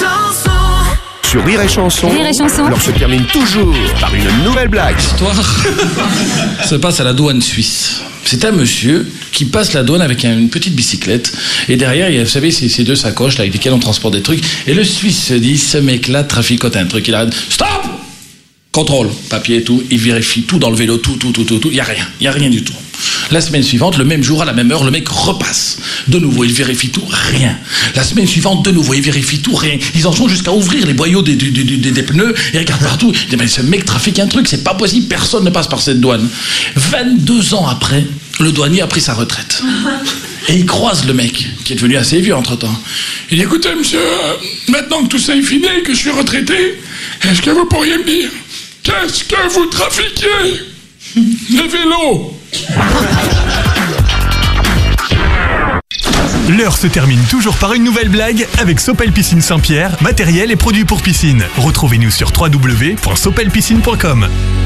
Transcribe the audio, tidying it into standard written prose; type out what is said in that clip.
Sur Rire et Chanson, Rire et Chanson. l'heure se termine toujours par une nouvelle blague. L'histoire se passe à la douane suisse. C'est un monsieur qui passe la douane avec une petite bicyclette. Et derrière, il y a, vous savez, ces deux sacoches là, avec lesquelles on transporte des trucs. Et le Suisse se dit, ce mec-là traficote un truc. Il arrête. Stop! Contrôle. Papier et tout. Il vérifie tout dans le vélo, tout. Il y a rien du tout. La semaine suivante, le même jour, à la même heure, le mec repasse. De nouveau, il vérifie tout, rien. La semaine suivante, de nouveau, il vérifie tout, rien. Ils en sont jusqu'à ouvrir les boyaux des pneus et regardent partout. Ils disent, mais ce mec trafique un truc, c'est pas possible, personne ne passe par cette douane. 22 ans après, le douanier a pris sa retraite. Et il croise le mec, qui est devenu assez vieux entre-temps. Il dit, écoutez, monsieur, maintenant que tout ça est fini et que je suis retraité, est-ce que vous pourriez me dire, qu'est-ce que vous trafiquez? Les vélos. L'heure se termine toujours par une nouvelle blague avec Sopel Piscine Saint-Pierre, matériel et produits pour piscine. Retrouvez-nous sur www.sopelpiscine.com.